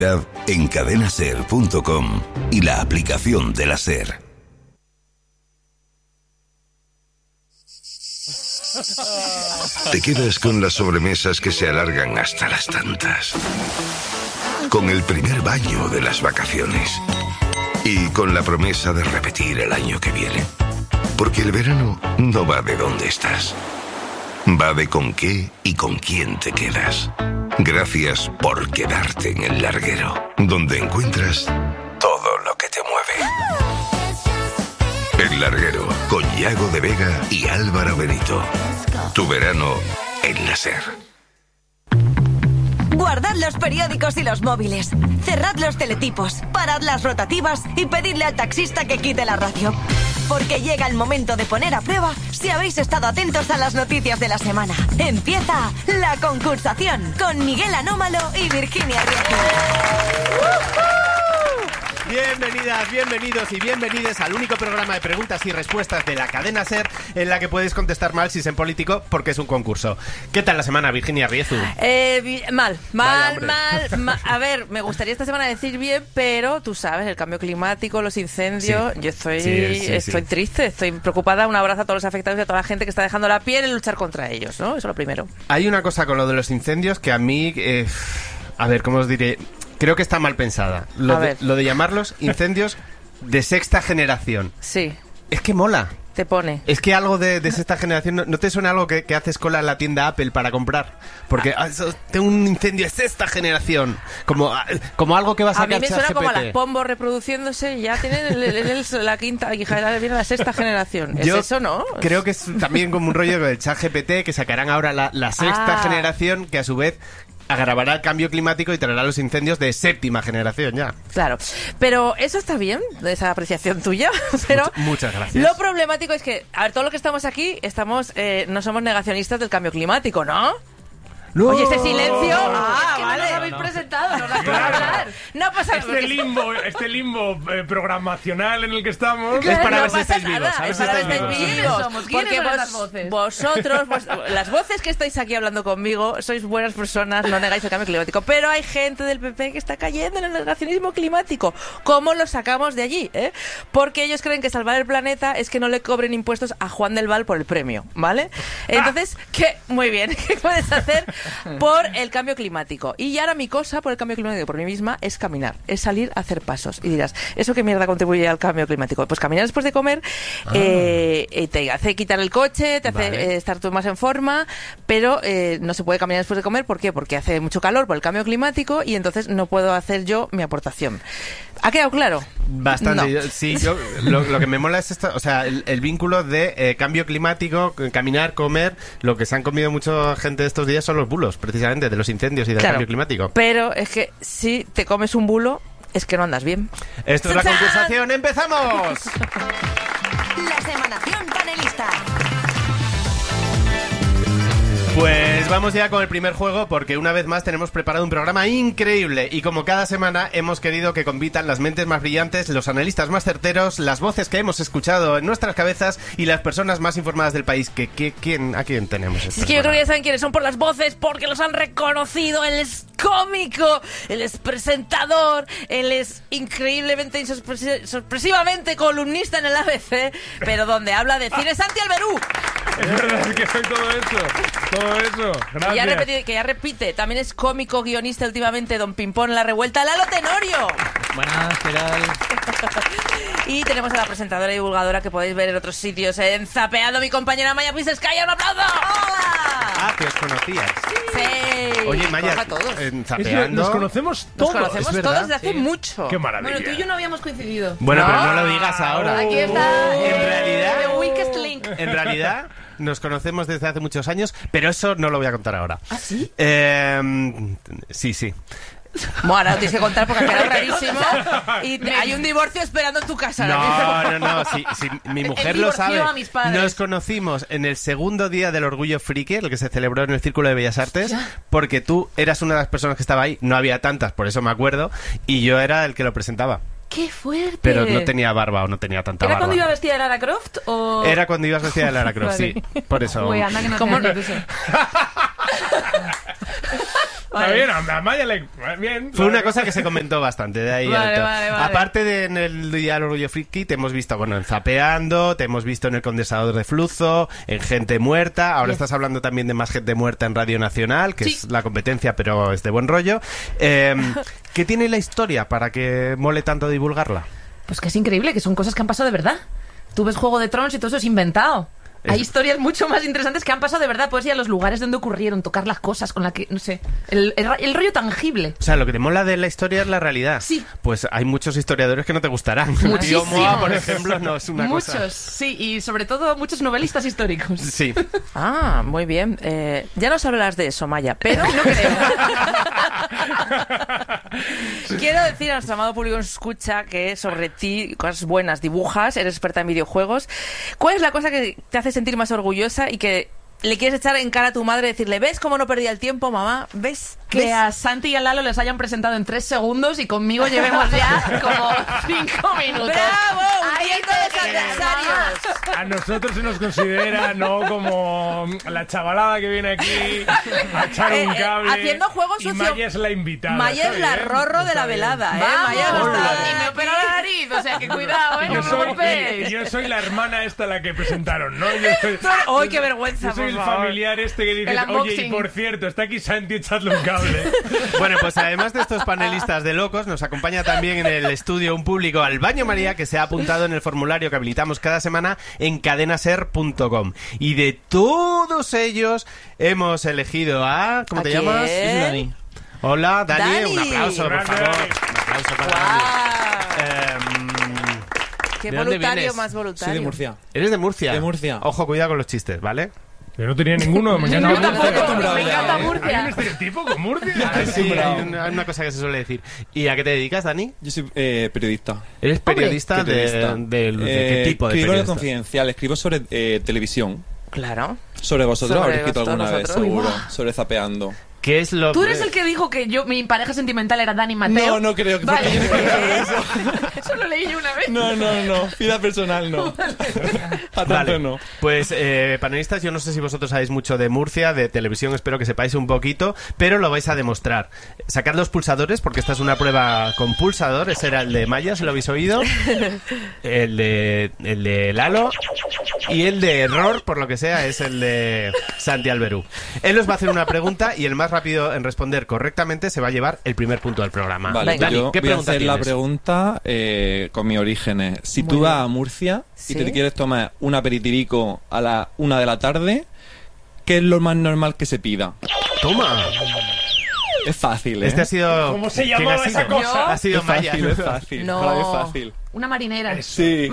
En cadenaser.com y la aplicación de la SER. Te quedas con las sobremesas que se alargan hasta las tantas, con el primer baño de las vacaciones y con la promesa de repetir el año que viene. Porque el verano no va de dónde estás, va de con qué y con quién te quedas. Gracias por quedarte en El Larguero, donde encuentras todo lo que te mueve. El Larguero, con Yago de Vega y Álvaro Benito. Tu verano en la SER. Guardad los periódicos y los móviles. Cerrad los teletipos, parad las rotativas y pedidle al taxista que quite la radio. Porque llega el momento de poner a prueba si habéis estado atentos a las noticias de la semana. Empieza la concursación con Miguel Anómalo y Virginia Riezu. Bienvenidas, bienvenidos y bienvenides al único programa de preguntas y respuestas de la cadena SER en la que podéis contestar mal si es en político porque es un concurso. ¿Qué tal la semana, Virginia Riezu? Mal. A ver, me gustaría esta semana decir bien, pero tú sabes, el cambio climático, los incendios, yo estoy triste, estoy preocupada. Un abrazo a todos los afectados y a toda la gente que está dejando la piel en luchar contra ellos, ¿no? Eso es lo primero. Hay una cosa con lo de los incendios que a mí, a ver, ¿cómo os diré? Creo que está mal pensada. Lo de llamarlos incendios de sexta generación. Sí. Es que mola. Te pone. Es que algo de sexta generación, ¿no te suena algo que haces cola en la tienda Apple para comprar? Porque tengo un incendio de sexta generación. Como algo que va a sacar ChatGPT. A mí me suena como a las pombos reproduciéndose y ya tienen la quinta, y ahora viene la sexta generación. ¿Es eso, no? Creo que es también como un rollo del ChatGPT, que sacarán ahora la sexta generación, que a su vez agravará el cambio climático y traerá los incendios de séptima generación ya. Claro, pero eso está bien, esa apreciación tuya, pero muchas gracias. Lo problemático es que, a ver, todo lo que estamos aquí, no somos negacionistas del cambio climático, ¿no? No. Oye, ese silencio. Es que vale. no nos habéis presentado, no nos habéis hablar. No pasa nada. Este limbo programacional en el que estamos. Es para no ver si pasa estáis vivos. nada, es para ver si estáis vivos. ¿Quiénes Porque son las voces? Vosotros, las voces que estáis aquí hablando conmigo, sois buenas personas, no negáis el cambio climático. Pero hay gente del PP que está cayendo en el negacionismo climático. ¿Cómo lo sacamos de allí? Porque ellos creen que salvar el planeta es que no le cobren impuestos a Juan del Val por el premio, ¿vale? Entonces, muy bien, ¿qué puedes hacer por el cambio climático? Y ahora mi cosa por el cambio climático por mí misma es caminar, es salir a hacer pasos. Y dirás, ¿eso qué mierda contribuye al cambio climático? Pues caminar después de comer te hace quitar el coche, te hace estar tú más en forma, pero no se puede caminar después de comer. ¿Por qué? Porque hace mucho calor por el cambio climático y entonces no puedo hacer yo mi aportación. ¿Ha quedado claro? Bastante. No. Sí, lo que me mola es esto, o sea, el vínculo de cambio climático, caminar, comer. Lo que se han comido mucha gente estos días son los bulos, precisamente, de los incendios y del cambio climático. Pero es que si te comes un bulo, es que no andas bien. Esto es la concursación. ¡Empezamos! La semanación panelista. Pues vamos ya con el primer juego, porque una vez más tenemos preparado un programa increíble y como cada semana hemos querido que compitan las mentes más brillantes, los analistas más certeros, las voces que hemos escuchado en nuestras cabezas y las personas más informadas del país. ¿A quién tenemos? Es que yo creo que ya saben quiénes son por las voces, porque los han reconocido. Él es cómico, él es presentador, él es increíblemente, sorpresivamente columnista en el ABC, pero donde habla de cine, Santi Alberú. Es verdad que soy todo eso, gracias. Que ya repite, también es cómico, guionista últimamente, Don Pimpón en La Revuelta, Lalo Tenorio. Buenas, ¿qué tal? Y tenemos a la presentadora y divulgadora que podéis ver en otros sitios en Zapeando, mi compañera Maya Pisescaya. ¡Un aplauso! ¡Hola! Que os conocías. Sí. Oye, Maya, en Zapeando... Nos conocemos todos. Nos conocemos todos desde hace mucho. Qué maravilla. Bueno, tú y yo no habíamos coincidido. Bueno, pero no lo digas ahora. Aquí está. En realidad... The weakest link. En realidad... Nos conocemos desde hace muchos años, pero eso no lo voy a contar ahora. ¿Ah, sí? Sí. Bueno, ahora lo tienes que contar porque ha quedado rarísimo y hay un divorcio esperando en tu casa. No, si mi mujer lo sabe. A mis padres. Nos conocimos en el segundo día del Orgullo Friki, el que se celebró en el Círculo de Bellas Artes, porque tú eras una de las personas que estaba ahí, no había tantas, por eso me acuerdo, y yo era el que lo presentaba. ¡Qué fuerte! Pero no tenía barba o no tenía tanta barba. ¿Era cuando iba vestida de Lara Croft o...? Era cuando ibas vestida de Lara Croft, Vale. sí. Por eso... Uy, anda que no ¿Cómo te no? Está bien, a Maya bien. Fue una cosa que se comentó bastante de ahí. Vale, alto. vale. Aparte de en el Día del Orgullo Friki, te hemos visto, en Zapeando, te hemos visto en el Condensador de Flujo, en Gente Muerta. Ahora estás hablando también de Más Gente Muerta en Radio Nacional, que es la competencia, pero es de buen rollo. ¿Qué tiene la historia para que mole tanto divulgarla? Pues que es increíble, que son cosas que han pasado de verdad. Tú ves Juego de Tronos y todo eso es inventado. Hay historias mucho más interesantes que han pasado de verdad. Puedes ir a los lugares donde ocurrieron, tocar las cosas con la que, no sé, el rollo tangible. O sea, lo que te mola de la historia es la realidad. Sí. Pues hay muchos historiadores que no te gustarán. Tío Moa, por ejemplo, no es una cosa... Muchos, sí, y sobre todo muchos novelistas históricos. Sí. Ah, muy bien. Ya nos hablarás de eso, Maya, pero no creo. Quiero decir a nuestro amado público que nos escucha que sobre ti, cosas buenas, dibujas, eres experta en videojuegos. ¿Cuál es la cosa que te hace sentir más orgullosa y que le quieres echar en cara a tu madre y decirle, ¿ves cómo no perdía el tiempo, mamá? ¿Ves? Que a Santi y a Lalo les hayan presentado en 3 segundos y conmigo llevemos ya como 5 minutos. ¡Bravo! Ahí ¡Un te de aniversarios! A nosotros se nos considera, no como la chavalada que viene aquí a echar un cable. Haciendo juegos y socio... Maya es la invitada. Maya es la ¿está bien? rorro de Está la bien. velada, ¡Vamos! Maya no está... Y me operó la nariz, o sea que cuidado, Yo no me golpeéis. soy la hermana esta la que presentaron, ¿no? ¡Ay, qué vergüenza, Yo soy el por favor! familiar este que dices, El oye, y unboxing. por cierto, está aquí Santi, echadle un cable. Bueno, pues además de estos panelistas de locos, nos acompaña también en el estudio un público al baño María que se ha apuntado en el formulario que habilitamos cada semana en cadenaser.com. Y de todos ellos hemos elegido a... ¿Cómo ¿A te quién? llamas? Dani. Hola, Dani. Dani. Un aplauso, por Gracias, favor. Dani. Un aplauso para Dani. ¡Qué ¿de dónde voluntario vienes? más voluntario! Soy de Murcia. ¿Eres de Murcia? De Murcia. Ojo, cuidado con los chistes, ¿vale? Yo no tenía ninguno. Me encanta Yo tampoco, acostumbrado me ya, encanta ¿eh? ¿Hay un Murcia. estereotipo con Murcia? Ah, sí, hay una cosa que se suele decir. ¿Y a qué te dedicas, Dani? Yo soy periodista. ¿Eres periodista, ¿Qué periodista? de qué tipo de escribo en el periodista? Confidencial, escribo sobre televisión. Claro. Sobre vosotros Sobre habréis escrito todos alguna vez, nosotros. seguro. Sobre Zapeando. ¿Qué es lo Tú eres el que dijo que mi pareja sentimental era Dani Mateo. No, no creo que Vale. porque yo no creo eso. Eso lo leí yo una vez. No. Vida personal no. A tanto Vale, no. pues panelistas, yo no sé si vosotros sabéis mucho de Murcia, de televisión, espero que sepáis un poquito, pero lo vais a demostrar. Sacad los pulsadores, porque esta es una prueba con pulsador. Ese era el de Maya, si lo habéis oído. El de Lalo. Y el de error, por lo que sea, es el de Santi Alberú. Él os va a hacer una pregunta y el más rápido en responder correctamente se va a llevar el primer punto del programa. Vale, Dani, yo ¿qué voy a pregunta hacer la tienes? pregunta con mis orígenes. Si Muy tú vas bien. a Murcia ¿Sí? y te quieres tomar un aperitivico a la 1 de la tarde, ¿qué es lo más normal que se pida? Toma. Es fácil, ¿eh? Este ha sido... ¿Cómo se ¿quién llamaba ha sido? esa cosa? Ha sido Es Maya. fácil, es fácil. No. Para mí es fácil. Una marinera. Sí.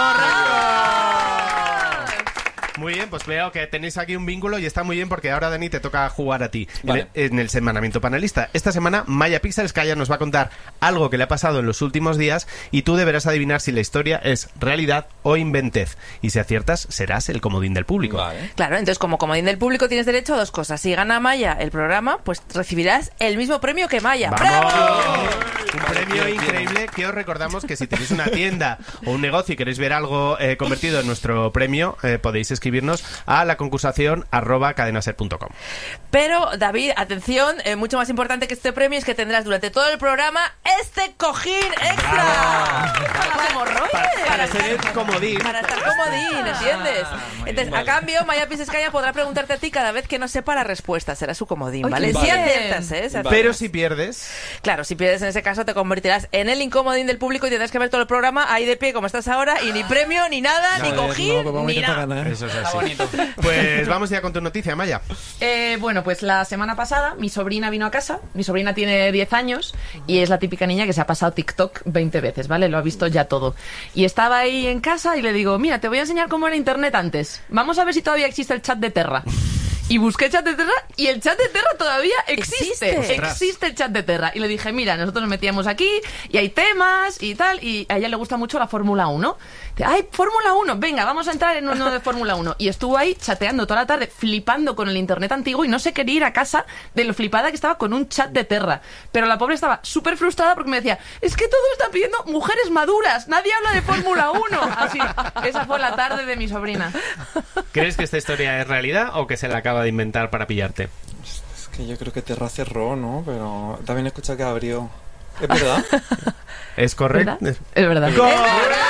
Muy bien, pues veo que tenéis aquí un vínculo y está muy bien porque ahora, Dani, te toca jugar a ti Vale. en el semanamiento panelista. Esta semana Maya Pixelskaya nos va a contar algo que le ha pasado en los últimos días y tú deberás adivinar si la historia es realidad o inventez. Y si aciertas, serás el comodín del público. Vale. Claro, entonces como comodín del público tienes derecho a 2 cosas. Si gana Maya el programa, pues recibirás el mismo premio que Maya. ¡Vamos! ¡Bravo! Un premio increíble que os recordamos que si tenéis una tienda o un negocio y queréis ver algo convertido en nuestro premio, podéis escribirnos a la concursación @cadenaser.com. Pero, David, atención, mucho más importante que este premio es que tendrás durante todo el programa este cojín extra. Para las hemorroides. Para ser el comodín. Para estar comodín, ¿entiendes? Entonces, a cambio, Maya Pixelskaya podrá preguntarte a ti cada vez que no sepa la respuesta. Será su comodín, Ay, ¿vale? qué Si bien. aciertas, ¿eh? Si aciertas. Pero si pierdes... Claro, si pierdes en ese caso te convertirás en el incomodín del público y tendrás que ver todo el programa ahí de pie como estás ahora y ni premio, ni nada, ni cojín, ni nada. Eso es así. Pues vamos ya con tu noticia, Maya. Bueno, pues la semana pasada mi sobrina vino a casa. Mi sobrina tiene 10 años y es la típica niña que se ha pasado TikTok 20 veces, ¿vale? Lo ha visto ya todo. Y estaba ahí en casa y le digo, mira, te voy a enseñar cómo era internet antes. Vamos a ver si todavía existe el chat de Terra. Y busqué chat de Terra y el chat de Terra todavía existe. ¿Existe? Existe el chat de Terra. Y le dije, mira, nosotros nos metíamos aquí y hay temas y tal. Y a ella le gusta mucho la Fórmula 1. Dice, ay, Fórmula 1, venga, vamos a entrar en uno de Fórmula 1. Y estuvo ahí chateando toda la tarde, flipando con el internet antiguo y no se quería ir a casa de lo flipada que estaba con un chat de Terra. Pero la pobre estaba súper frustrada porque me decía, es que todo está pidiendo mujeres maduras, nadie habla de Fórmula 1. Así, esa fue la tarde de mi sobrina. ¿Crees que esta historia es realidad o que se la acaba de inventar para pillarte? Que yo creo que Terra cerró, ¿no? Pero también he escuchado que abrió. ¿Es verdad? Es correcto. ¿Verdad? Es verdad. ¡Bravo!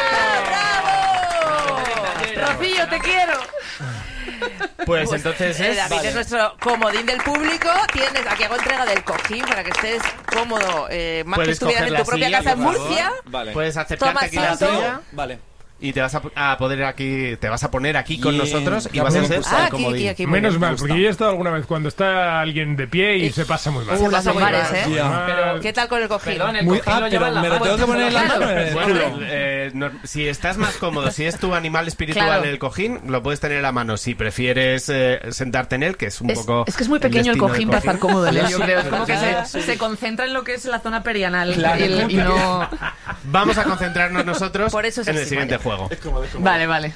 Rocío, te quiero. Pues entonces es... David es nuestro comodín del público. Tienes, aquí hago entrega del cojín para que estés cómodo, más que Puedes estuvieras coger en la tu propia silla, casa en por favor. Murcia. Vale. Puedes acercarte Toma aquí a la asiento. silla Vale. y te vas a poder aquí, te vas a poner aquí con Bien. nosotros y Ya vas a podemos ser pulsar. el comodín. Aquí, muy Menos bien. mal, porque yo he estado alguna vez cuando está alguien de pie y se pasa muy mal. Se Las pasa muy bares, mal. ¿eh? Ya. Pero- ¿Qué tal con el cojín? Perdón, el Muy, cojín lo pero lleva en la me lo tengo que poner en la Claro. mano. en el Bueno, culo. si estás más cómodo, si es tu animal espiritual Claro. el cojín, lo puedes tener en la mano. Si prefieres sentarte en él, que es un poco... Es que es muy pequeño el destino cojín del para estar cómodo, Sí, yo creo. Es como que Claro. se concentra en lo que es la zona perianal Claro. y no... Vamos a concentrarnos nosotros Por eso es en el así, siguiente vaya. juego. Es cómodo, es cómodo. Vale, vale.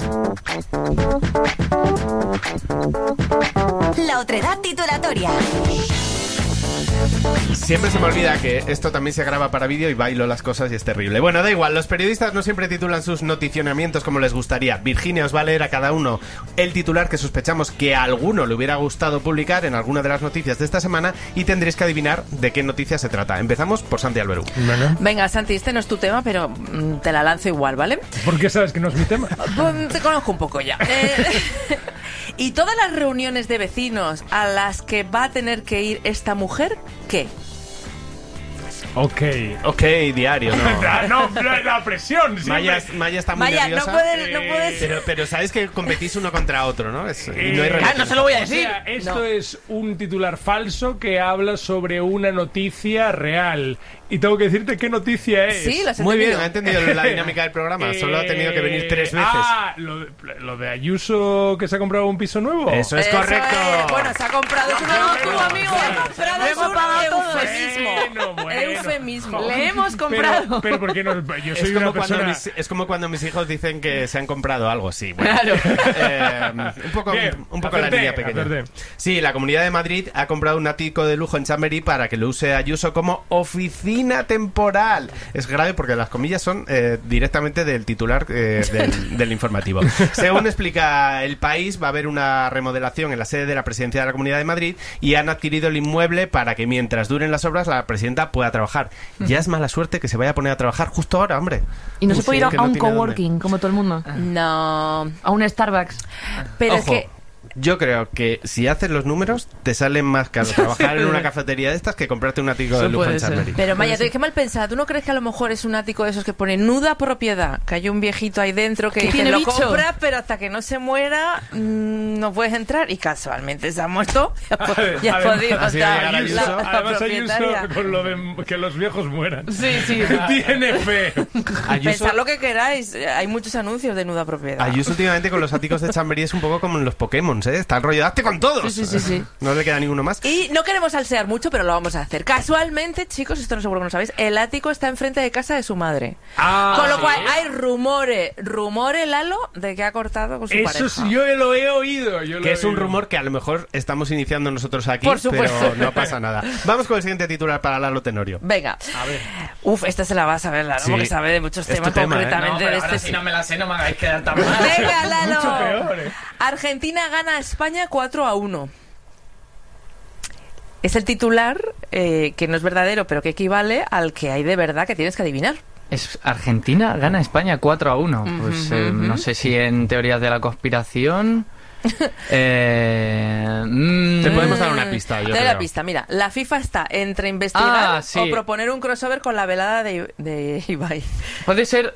La otredad titulatoria. Siempre se me olvida que esto también se graba para vídeo y bailo las cosas y es terrible. Bueno, da igual, los periodistas no siempre titulan sus noticionamientos como les gustaría. Virginia os va a leer a cada uno el titular que sospechamos que a alguno le hubiera gustado publicar en alguna de las noticias de esta semana y tendréis que adivinar de qué noticia se trata. Empezamos por Santi Alberú. Venga, Santi, este no es tu tema, pero te la lanzo igual, ¿vale? ¿Por qué sabes que no es mi tema? Te conozco un poco ya. Y todas las reuniones de vecinos a las que va a tener que ir esta mujer, ¿qué? Ok. Ok, diario, no. No, la presión. Maya, Siempre. Maya está muy Vaya, nerviosa. no puedes... Pero sabes que competís uno contra otro, ¿no? Y no hay Ah, relación. no se lo voy a O decir. sea, esto No. es un titular falso que habla sobre una noticia real. Y tengo que decirte qué noticia es. Sí, lo has Muy bien, entendido. ha entendido la dinámica del programa. Solo ha tenido que venir 3 veces. Ah, lo de Ayuso que se ha comprado un piso nuevo. Eso es correcto. Bueno, se ha comprado es No, tú, amigo. Se ha comprado Le es hemos pagado un todo. eufemismo. Bueno. Eufemismo. Le hemos comprado. Pero ¿por qué no? Yo soy una persona... Es como cuando mis hijos dicen que se han comprado algo, sí. Bueno. Un poco, Bien, un poco la acerté, línea pequeña. acerté. Sí, la Comunidad de Madrid ha comprado un ático de lujo en Chamberí para que lo use Ayuso como oficina temporal. Es grave porque las comillas son directamente del titular del informativo. Según explica El País, va a haber una remodelación en la sede de la Presidencia de la Comunidad de Madrid y han adquirido el inmueble para que mientras duren las obras la presidenta pueda trabajar. Ya es mala suerte que se vaya a poner a trabajar justo ahora, hombre. Y no se Sí, puede ir a que no un tiene dónde. coworking, como todo el mundo. No. A un Starbucks. Pero Ojo, es que... yo creo que si haces los números te sale más caro trabajar en una cafetería de estas que comprarte un ático de Eso lujo en puede ser. Chamberí. Pero Maya, qué mal pensada. ¿Tú no crees que a lo mejor es un ático de esos que pone nuda propiedad? Que hay un viejito ahí dentro que ¿Que dice, tiene lo bicho? compras, pero hasta que no se muera no puedes entrar. Y casualmente se ha muerto. Ya ha Además- podido ha sido estar llegar Ayuso. la Además propietaria. Ayuso con lo de que los viejos mueran. Sí, sí. Tiene fe. Ayuso, Pensad lo que queráis. Hay muchos anuncios de nuda propiedad. Ayuso últimamente con los áticos de Chamberí es un poco como en los Pokémon, ¿eh? Está el rollo, ¡hazte con todos! Sí. No le queda ninguno más. Y no queremos salsear mucho, pero lo vamos a hacer. Casualmente, chicos, esto no seguro que no sabéis, el ático está enfrente de casa de su madre. Con lo cual hay rumores, Lalo, de que ha cortado con su Eso pareja. sí, yo lo he oído. Que es un rumor que a lo mejor estamos iniciando nosotros aquí, Por supuesto. pero no pasa nada. Vamos con el siguiente titular para Lalo Tenorio. Venga. Uf, esta se la vas a ver, Lalo, Sí. porque sabe de muchos Es temas tu tema, ¿eh? concretamente de este... me la sé, no me hagáis quedar tan mal. Venga, Lalo. Mucho peor, Argentina gana a España 4-1. Es el titular que no es verdadero, pero que equivale al que hay de verdad que tienes que adivinar. Es Argentina gana a España 4-1. Pues no sé si en teorías de la conspiración. Te podemos dar una pista, yo Te doy creo. la pista, mira, la FIFA está entre investigar Sí. o proponer un crossover con la velada de Ibai. Puede ser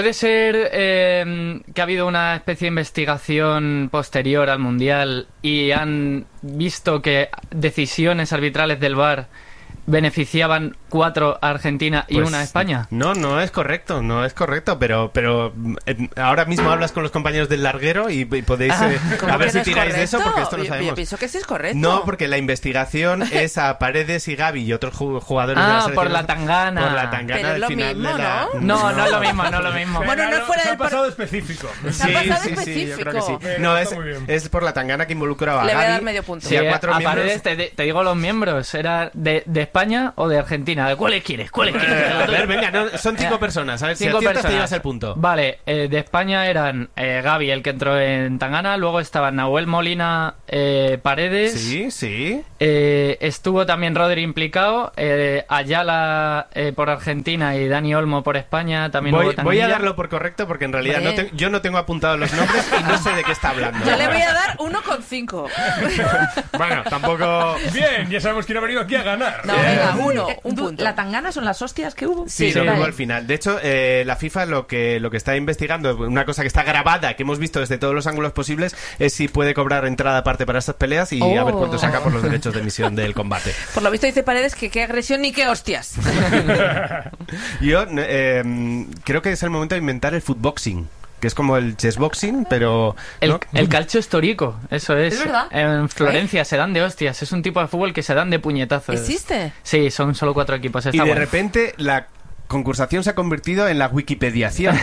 que ha habido una especie de investigación posterior al Mundial y han visto que decisiones arbitrales del VAR beneficiaban 4 a Argentina y Pues, 1 a España. No es correcto, pero ahora mismo hablas con los compañeros del larguero y podéis ¿Cómo a ver que si no es tiráis de eso correcto? porque esto no Yo sabemos. pienso que sí es correcto. No, porque la investigación es a Paredes y Gavi y otros jugadores de la selección. por la tangana. Por la tangana Pero es del lo final mismo, de la... No es lo mismo, no es lo mismo. Bueno, no fuera se del ha pasado específico. Se ha pasado yo creo que específico. sí. Pero No, está muy bien. es por la tangana que involucraba a Le voy a Gavi. dar medio punto. Sí, a 4 a miembros. Paredes, te digo los miembros, ¿era de España o de Argentina? ¿De cuáles quieres? A ver, venga, son 5 personas. A ver, si 5 aciertas te personas. llevas el punto. Vale, de España eran Gavi, el que entró en Tangana, luego estaban Nahuel Molina, Paredes, Sí. Estuvo también Rodri implicado, Ayala por Argentina y Dani Olmo por España. También voy a darlo por correcto porque en realidad yo no tengo apuntados los nombres y no sé de qué está hablando. Yo le voy a dar 1,5. Bueno, tampoco... Bien, ya sabemos quién ha venido aquí a ganar. No, venga, un punto. ¿La tangana son las hostias que hubo? Sí, lo hubo al final. De hecho, la FIFA lo que está investigando, una cosa que está grabada, que hemos visto desde todos los ángulos posibles, es si puede cobrar entrada aparte para estas peleas y a ver cuánto saca por los derechos de emisión del combate. Por lo visto dice Paredes que qué agresión ni qué hostias. Yo creo que es el momento de inventar el footboxing, que es como el chessboxing, pero... El calcio histórico, eso es. ¿Es verdad? En Florencia se dan de hostias, es un tipo de fútbol que se dan de puñetazos. ¿Existe? Sí, son solo 4 equipos. Y de repente la concursación se ha convertido en la Wikipediación.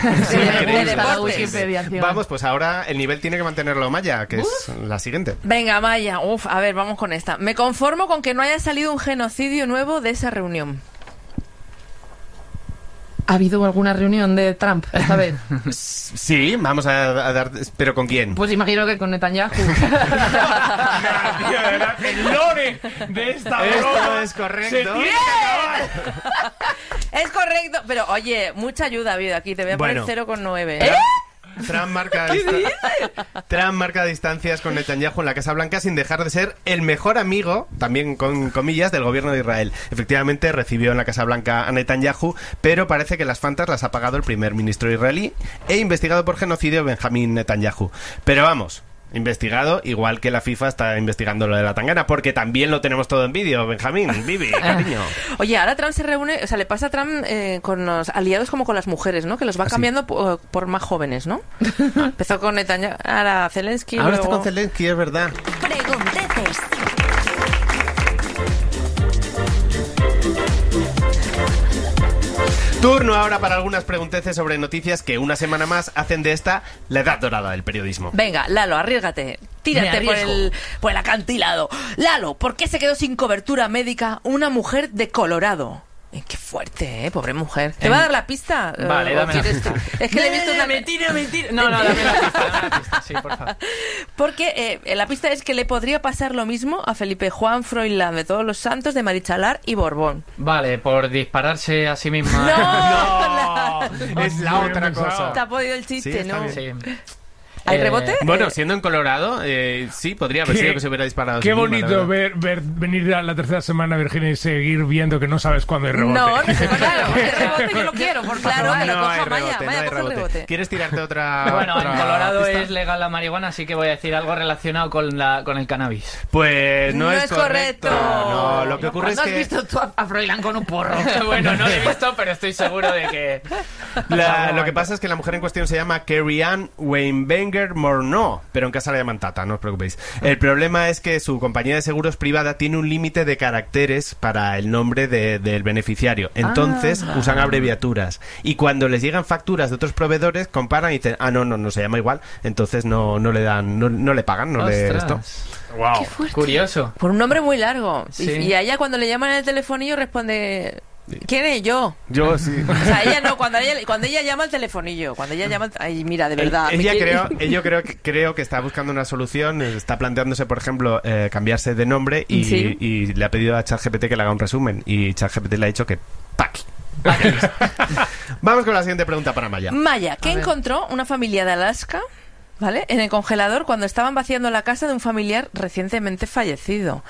Vamos, pues ahora el nivel tiene que mantenerlo Maya, que es la siguiente. Venga, Maya, a ver, vamos con esta. Me conformo con que no haya salido un genocidio nuevo de esa reunión. ¿Ha habido alguna reunión de Trump esta vez? Sí, vamos a dar... ¿Pero con quién? Pues imagino que con Netanyahu. El lore de esta Esto es correcto. Es correcto, pero oye, mucha ayuda ha habido aquí. Te voy a poner 0,9. Trump marca distancias con Netanyahu en la Casa Blanca sin dejar de ser el mejor amigo, también con comillas, del gobierno de Israel. Efectivamente recibió en la Casa Blanca a Netanyahu, pero parece que las fantas las ha pagado el primer ministro israelí e investigado por genocidio Benjamín Netanyahu. Pero vamos, investigado igual que la FIFA está investigando lo de la tangana, porque también lo tenemos todo en vídeo, Benjamín, Vivi, cariño. Oye, ahora Trump se reúne, o sea, le pasa a Trump con los aliados como con las mujeres, ¿no? Que los va cambiando por más jóvenes, ¿no? Empezó con Netanyahu, ahora Zelensky. Ahora luego... está con Zelensky, es verdad. Pregunteces. Turno ahora para algunas pregunteces sobre noticias que una semana más hacen de esta la edad dorada del periodismo. Venga, Lalo, arriésgate. Tírate por el acantilado. Lalo, ¿por qué se quedó sin cobertura médica una mujer de Colorado? Qué fuerte, pobre mujer. ¿Te va a dar la pista? Vale, dame la pista. Es que le he visto una... Mentira. No, dame la pista, sí, por favor. Porque la pista es que le podría pasar lo mismo a Felipe Juan Froilán de Todos los Santos, de Marichalar y Borbón. Vale, por dispararse a sí misma. No, es la otra cosa. Te ha podido el chiste, sí, ¿no? Sí. ¿Hay rebote? Bueno, siendo en Colorado, sí, podría haber sido que se hubiera disparado. Qué bonito ver venir a la tercera semana, Virginia, y seguir viendo que no sabes cuándo hay rebote. No sé, claro, el rebote yo lo quiero, por claro, que lo no coja hay Maya. rebote, Maya, no hay coge el rebote. rebote. ¿Quieres tirarte otra? Bueno, otra en Colorado pista? es legal la marihuana, así que voy a decir algo relacionado con el cannabis. Pues no es correcto. No, lo que ocurre es ¿Cuándo que... has visto tú a Froilán con un porro? Bueno, no lo he visto, pero estoy seguro de que... Lo que pasa es que la mujer en cuestión se llama Carrie Ann Weinberger Morneau, pero en casa la llaman Tata, no os preocupéis. El problema es que su compañía de seguros privada tiene un límite de caracteres para el nombre del beneficiario. Entonces usan abreviaturas. Y cuando les llegan facturas de otros proveedores, comparan y dicen, no se llama igual. Entonces no le dan, no le pagan, no le esto. Wow, curioso. Por un nombre muy largo. Sí. Y a ella cuando le llaman el telefonillo responde... ¿Quién es? Yo. Yo sí. O sea, ella no, cuando ella llama al telefonillo, cuando ella llama... Ay, mira, de verdad. Creo que está buscando una solución, está planteándose, por ejemplo, cambiarse de nombre y le ha pedido a ChatGPT que le haga un resumen y ChatGPT le ha dicho que ¡paqui! Vamos con la siguiente pregunta para Maya. Maya, ¿qué encontró una familia de Alaska, ¿vale?, en el congelador cuando estaban vaciando la casa de un familiar recientemente fallecido?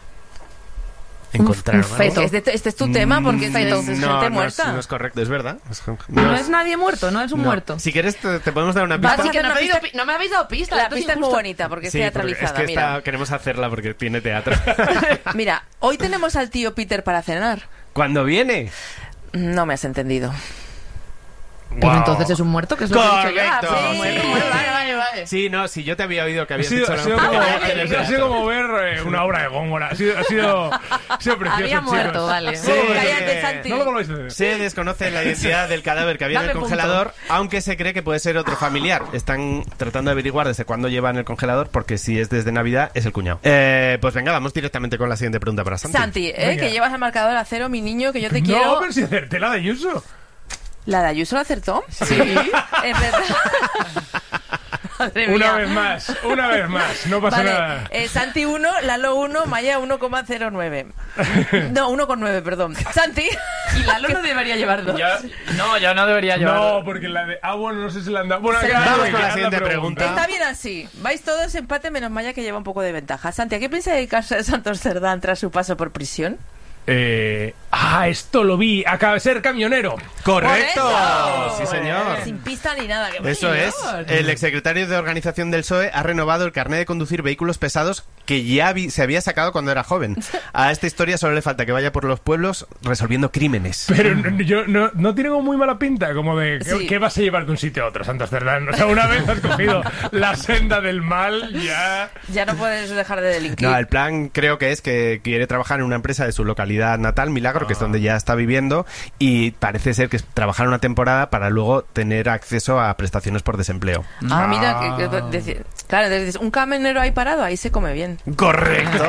Encontraron un feto. Este es tu tema porque es gente muerta. No es correcto, es verdad. No es nadie muerto, no es un muerto. Si quieres te podemos dar una pista. Así que no me habéis dado pista. La pista es muy bonita porque es teatralizada. Es que queremos hacerla porque tiene teatro. Mira, hoy tenemos al tío Peter para cenar. ¿Cuándo viene? No me has entendido. Pero entonces es un muerto, que es lo que he dicho yo. Correcto. Sí. Vale. Sí, no, si yo te había oído que habías Ha sido como ver una obra de Góngora. Ha sido precioso, Había muerto, chicos. vale. Sí, Cállate, Santi. No lo volváis a hacer. Se desconoce la identidad del cadáver que había en el Dame congelador, aunque se cree que puede ser otro familiar. Están tratando de averiguar desde cuándo lleva en el congelador, porque si es desde Navidad, es el cuñado. Pues venga, vamos directamente con la siguiente pregunta para Santi. Santi, que llevas el marcador a 0, mi niño, que yo te quiero... No, pero si acerté la de Ayuso. ¿La de Ayuso lo acertó? Sí. Es verdad. Madre Una mía. vez más, no pasa Vale, nada. Santi 1, Lalo 1, Maya 1,09. No, 1,9, perdón. Santi. Y Lalo no debería llevar 2. Yo no debería llevar. No, porque la de agua no sé si la han dado. Bueno, Vamos con la siguiente pregunta. Está bien así. Vais todos empate menos Maya que lleva un poco de ventaja. Santi, ¿a qué piensa dedicarse de Santos Cerdán tras su paso por prisión? Esto lo vi. Acaba de ser camionero. ¡Correcto! ¡Correcto! Sí, señor. Sin pista ni nada. ¡Qué Eso es. El exsecretario de Organización del PSOE ha renovado el carnet de conducir vehículos pesados que ya se había sacado cuando era joven. A esta historia solo le falta que vaya por los pueblos resolviendo crímenes. Pero no tiene como muy mala pinta, como de Sí. ¿qué vas a llevar de un sitio a otro, Santos Cerdán? O sea, una vez has cogido la senda del mal, ya... Ya no puedes dejar de delinquir. No, el plan creo que es que quiere trabajar en una empresa de su localidad natal, Milagro, que es donde ya está viviendo, y parece ser que es trabajar una temporada para luego tener acceso a prestaciones por desempleo. Mira, claro, desde un camionero ahí parado, ahí se come bien. ¡Correcto!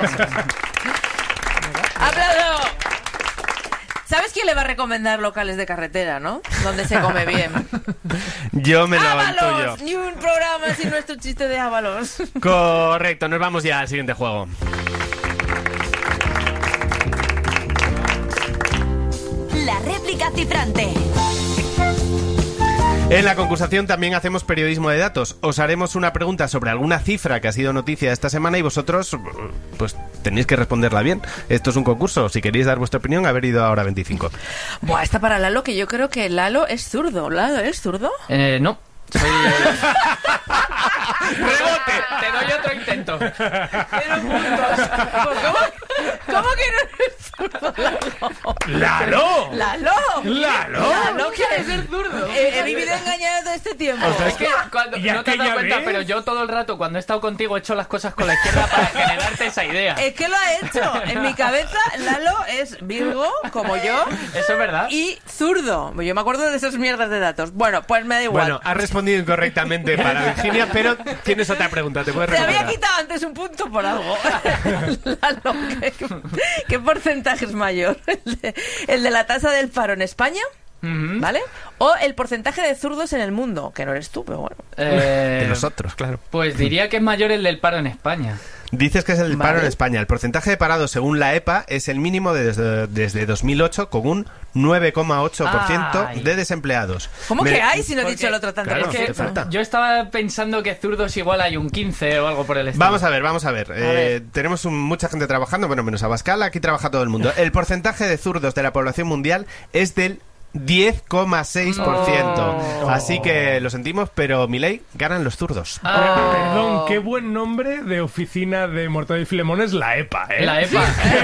¡Aplauso! ¿Sabes quién le va a recomendar locales de carretera, no? Donde se come bien. Yo me lo ¡Ábalos! intuyo. Ni un programa sin nuestro chiste de Ábalos. Correcto, nos vamos ya al siguiente juego. La réplica cifrante. En la concursación también hacemos periodismo de datos. Os haremos una pregunta sobre alguna cifra que ha sido noticia esta semana y vosotros, pues, tenéis que responderla bien. Esto es un concurso. Si queréis dar vuestra opinión, haber ido a Hora 25. Buah, está para Lalo, que yo creo que Lalo es zurdo. ¿Lalo es zurdo? No. Soy... ¡Rebote! Te doy otro intento. Pero puntos. ¿Cómo que no eres zurdo, ¡Lalo! ¡Lalo! ¡Lalo! ¿Lalo quiere ser zurdo? He vivido engañado todo este tiempo. O sea, Es que cuando, ¿Y no te has dado aquella cuenta, vez? pero yo todo el rato cuando he estado contigo he hecho las cosas con la izquierda para generarte esa idea. Es que lo ha hecho. En mi cabeza, Lalo es Virgo, como yo, Eso es verdad. y zurdo. Yo me acuerdo de esas mierdas de datos. Bueno, pues me da igual. Bueno, has respondido incorrectamente para Virginia, pero tienes otra pregunta. Te puedes Te había recuperar. quitado antes un punto por algo. Lalo, ¿qué porcentaje es mayor? ¿El de la tasa del paro en España? Ujú. ¿Vale? O el porcentaje de zurdos en el mundo, que no eres tú, pero bueno. De los otros, claro. Pues diría que es mayor el del paro en España. Dices que es el paro Vale. en España. El porcentaje de parados según la EPA es el mínimo desde 2008, con un 9,8% Ay. de desempleados. ¿Cómo Me- que hay si no he porque- dicho el otro tanto? Claro, por te ciento? falta. Yo estaba pensando que zurdos igual hay un 15 o algo por el estilo. Vamos a ver. ver. Tenemos mucha gente trabajando, bueno, menos Abascal, aquí trabaja todo el mundo. El porcentaje de zurdos de la población mundial es del 10,6%. Oh. Así que lo sentimos, pero Milei ganan los zurdos. Ah, Perdón, qué buen nombre de oficina de Mortadelo y Filemón es la EPA, ¿eh? La EPA.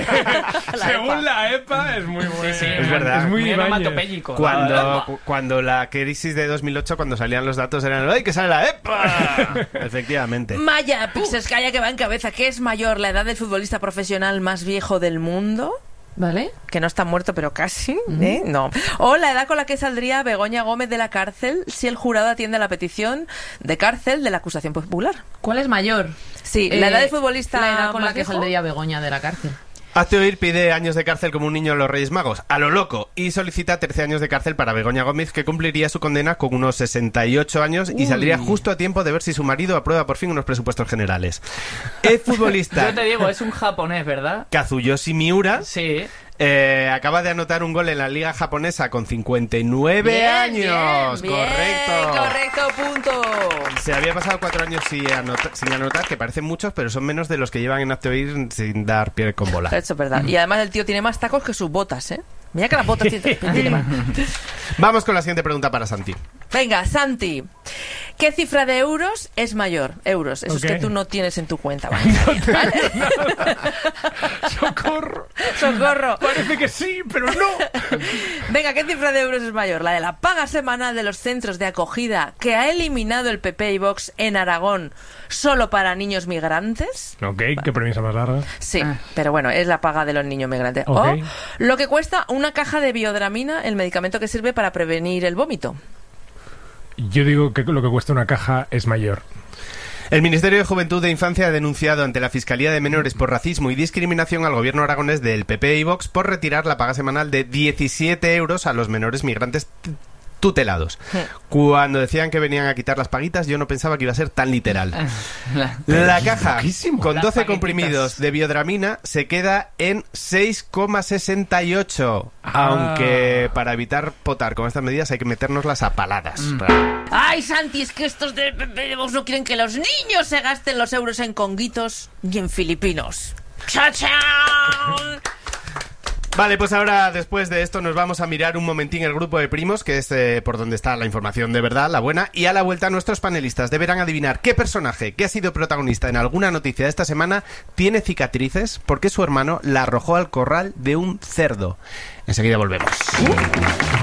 Según la EPA es muy bueno. Sí, Es verdad. Es muy muy Ibáñez. onomatopéyico. Cuando la crisis de 2008, cuando salían los datos, eran ¡ay, que sale la EPA! Efectivamente. Maya Pixescaya, que va en cabeza. ¿Qué es mayor, la edad del futbolista profesional más viejo del mundo? ¿Vale? Que no está muerto, pero casi, ¿eh? No. O la edad con la que saldría Begoña Gómez de la cárcel si el jurado atiende la petición de cárcel de la acusación popular. ¿Cuál es mayor? Sí, la edad del futbolista La edad con la más que viejo. saldría Begoña de la cárcel. Hazte oír pide años de cárcel como un niño a los Reyes Magos, a lo loco, y solicita 13 años de cárcel para Begoña Gómez, que cumpliría su condena con unos 68 años y saldría justo a tiempo de ver si su marido aprueba por fin unos presupuestos generales. El futbolista Yo te digo, es un japonés, ¿verdad? Kazuyoshi Miura Sí. acaba de anotar un gol en la liga japonesa con 59 Bien, años. bien, Correcto. correcto, punto. Se había pasado 4 años sin anotar, que parecen muchos, pero son menos de los que llevan en Hazte oír sin dar pie con bola. Eso es verdad. Y además el tío tiene más tacos que sus botas, ¿eh? Mira que las botas tiene más. Vamos con la siguiente pregunta para Santi. Venga, Santi. ¿Qué cifra de euros es mayor? Euros, esos Ok. que tú no tienes en tu cuenta bancaria, ¿vale? ¡Socorro! ¡Socorro! Parece que sí, pero no. Venga, ¿qué cifra de euros es mayor? La de la paga semanal de los centros de acogida que ha eliminado el PP y Vox en Aragón solo para niños migrantes. Ok, qué premisa más larga. Sí, pero bueno, es la paga de los niños migrantes. Ok. O lo que cuesta una caja de biodramina, el medicamento que sirve para prevenir el vómito. Yo digo que lo que cuesta una caja es mayor. El Ministerio de Juventud e Infancia ha denunciado ante la Fiscalía de Menores por racismo y discriminación al gobierno aragonés del PP y Vox por retirar la paga semanal de 17 euros a los menores migrantes tutelados. Cuando decían que venían a quitar las paguitas, yo no pensaba que iba a ser tan literal. La caja con 12 comprimidos de biodramina se queda en 6,68. Aunque para evitar potar con estas medidas hay que metérnoslas a paladas. Ay, Santi, es que estos del PP de Vox no quieren que los niños se gasten los euros en conguitos y en filipinos. ¡Cha-cha! Vale, pues ahora, después de esto, nos vamos a mirar un momentín el grupo de primos, que es por donde está la información de verdad, la buena, y a la vuelta nuestros panelistas deberán adivinar qué personaje que ha sido protagonista en alguna noticia de esta semana tiene cicatrices porque su hermano la arrojó al corral de un cerdo. Enseguida volvemos.